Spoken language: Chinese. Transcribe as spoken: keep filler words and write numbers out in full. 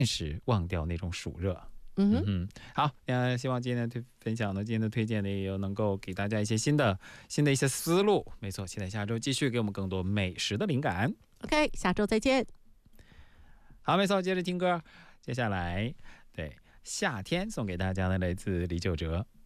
时忘掉那种暑热。 嗯哼， 嗯，好，呃，希望今天的分享呢，今天的推荐呢，也有能够给大家一些新的、新的一些思路。没错，期待下周继续给我们更多美食的灵感。 OK，下周再见。 好，没错，接着听歌，接下来对夏天送给大家的来自李玖哲。